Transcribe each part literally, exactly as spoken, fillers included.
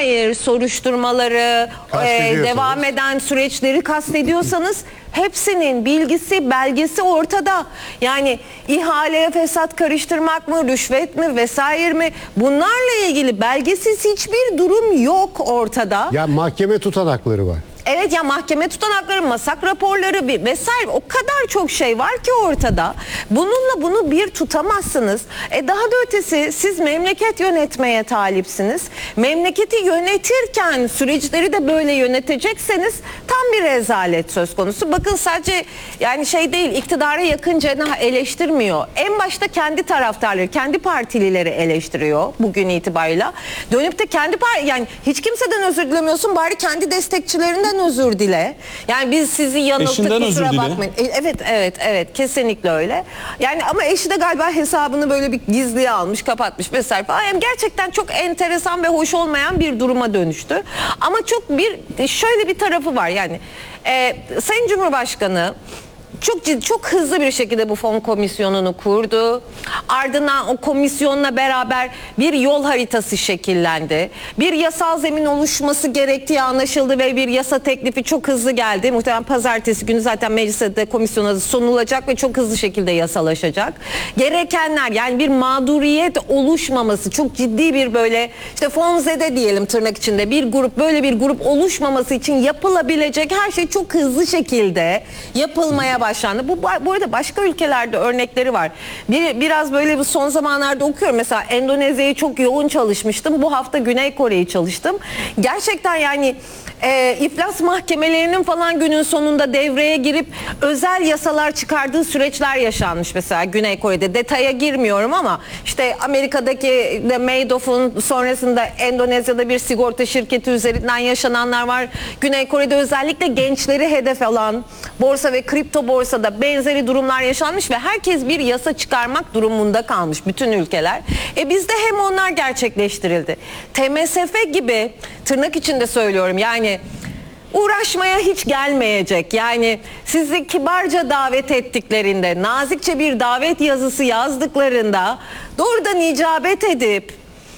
dair soruşturmaları, e, devam eden süreçleri kastediyorsanız hepsinin bilgisi, belgesi ortada. Yani ihaleye fesat karıştırmak mı, rüşvet mi vesaire mi, bunlarla ilgili belgesiz hiçbir durum yok ortada. Ya mahkeme tutanakları var. Evet ya, mahkeme tutanakları, masak raporları bir vesaire, o kadar çok şey var ki ortada. Bununla bunu bir tutamazsınız. E daha da ötesi, siz memleket yönetmeye talipsiniz. Memleketi yönetirken süreçleri de böyle yönetecekseniz tam bir rezalet söz konusu. Bakın sadece yani şey değil, iktidara yakın cenah eleştirmiyor. En başta kendi taraftarları, kendi partilileri eleştiriyor bugün itibarıyla. Dönüp de kendi par yani hiç kimseden özür dilemiyorsun, bari kendi destekçilerinden özür dile. Yani biz sizi yanılttık, kusura bakmayın. E, evet evet evet kesinlikle öyle. Yani ama eşi de galiba hesabını böyle bir gizliye almış, kapatmış vesaire falan. Yani gerçekten çok enteresan ve hoş olmayan bir duruma dönüştü. Ama çok bir şöyle bir tarafı var yani. E, Sayın Cumhurbaşkanı çok ciddi, çok hızlı bir şekilde bu fon komisyonunu kurdu. Ardından o komisyonla beraber bir yol haritası şekillendi. Bir yasal zemin oluşması gerektiği anlaşıldı ve bir yasa teklifi çok hızlı geldi. Muhtemelen pazartesi günü zaten mecliste de komisyona sunulacak ve çok hızlı şekilde yasalaşacak. Gerekenler, yani bir mağduriyet oluşmaması, çok ciddi bir böyle işte fonzede diyelim tırnak içinde bir grup, böyle bir grup oluşmaması için yapılabilecek her şey çok hızlı şekilde yapılmaya başlandı. Bu, bu arada başka ülkelerde örnekleri var. Bir, biraz böyle bu son zamanlarda okuyorum. Mesela Endonezya'yı çok yoğun çalışmıştım. Bu hafta Güney Kore'yi çalıştım. Gerçekten yani e, iflas mahkemelerinin falan günün sonunda devreye girip özel yasalar çıkardığı süreçler yaşanmış mesela Güney Kore'de. Detaya girmiyorum ama işte Amerika'daki de Madoff'un sonrasında Endonezya'da bir sigorta şirketi üzerinden yaşananlar var. Güney Kore'de özellikle gençleri hedef alan borsa ve kripto borsada benzeri durumlar yaşanmış ve herkes bir yasa çıkarmak durumunda kalmış, bütün ülkeler. E bizde hem onlar gerçekleştirildi. T M S F gibi, tırnak içinde söylüyorum yani, uğraşmaya hiç gelmeyecek. Yani sizi kibarca davet ettiklerinde, nazikçe bir davet yazısı yazdıklarında doğrudan icabet edip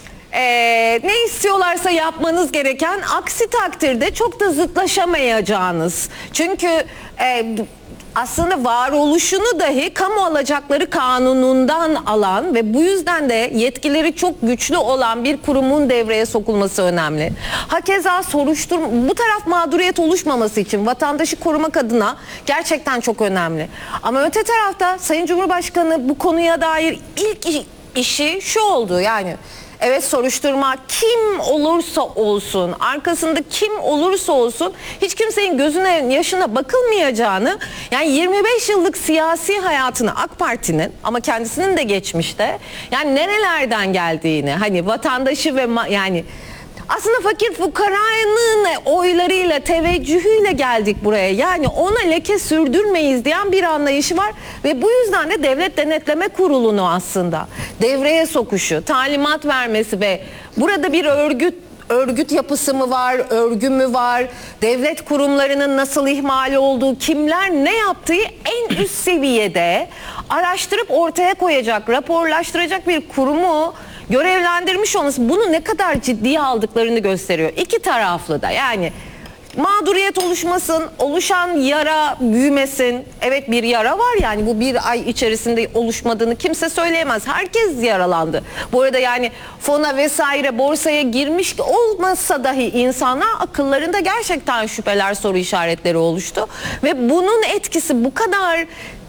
Ee, ne istiyorlarsa yapmanız gereken, aksi takdirde çok da zıtlaşamayacağınız. Çünkü e, aslında varoluşunu dahi kamu alacakları kanunundan alan ve bu yüzden de yetkileri çok güçlü olan bir kurumun devreye sokulması önemli. Hakeza soruşturma, bu taraf mağduriyet oluşmaması için vatandaşı korumak adına gerçekten çok önemli. Ama öte tarafta Sayın Cumhurbaşkanı bu konuya dair ilk işi şu oldu yani. Evet, soruşturma kim olursa olsun, arkasında kim olursa olsun hiç kimsenin gözüne, yaşına bakılmayacağını, yani yirmi beş yıllık siyasi hayatını AK Parti'nin, ama kendisinin de geçmişte yani nerelerden geldiğini, hani vatandaşı ve yani aslında fakir fukaranın oylarıyla, teveccühüyle geldik buraya. Yani ona leke sürdürmeyiz diyen bir anlayışı var ve bu yüzden de Devlet Denetleme Kurulu'nu aslında devreye sokuşu, talimat vermesi ve burada bir örgüt örgüt yapısı mı var, örgü mü var, devlet kurumlarının nasıl ihmali olduğu, kimler ne yaptığı en üst seviyede araştırıp ortaya koyacak, raporlaştıracak bir kurumu görevlendirmiş olması bunu ne kadar ciddiye aldıklarını gösteriyor. İki taraflı da, yani mağduriyet oluşmasın, oluşan yara büyümesin. Evet, bir yara var, yani bu bir ay içerisinde oluşmadığını kimse söyleyemez. Herkes yaralandı. Bu arada yani fona vesaire, borsaya girmiş olmasa dahi insanlar akıllarında gerçekten şüpheler, soru işaretleri oluştu. Ve bunun etkisi bu kadar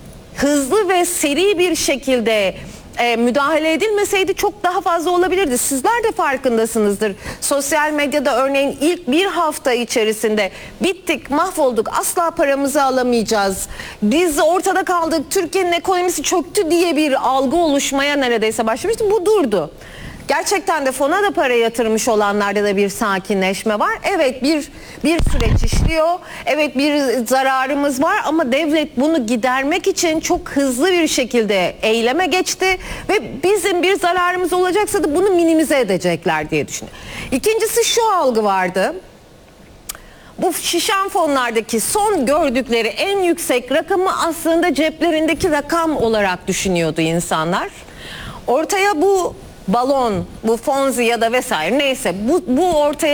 hızlı ve seri bir şekilde E, müdahale edilmeseydi çok daha fazla olabilirdi. Sizler de farkındasınızdır. Sosyal medyada örneğin ilk bir hafta içerisinde bittik, mahvolduk, asla paramızı alamayacağız, biz ortada kaldık, Türkiye'nin ekonomisi çöktü diye bir algı oluşmaya neredeyse başlamıştı. Bu durdu. Gerçekten de fona da para yatırmış olanlarda da bir sakinleşme var. Evet, bir bir süreç işliyor. Evet, bir zararımız var ama devlet bunu gidermek için çok hızlı bir şekilde eyleme geçti ve bizim bir zararımız olacaksa da bunu minimize edecekler diye düşünüyorum. İkincisi, şu algı vardı. Bu şişen fonlardaki son gördükleri en yüksek rakamı aslında ceplerindeki rakam olarak düşünüyordu insanlar. Ortaya bu balon, bu fonzi ya da vesaire neyse bu, bu ortaya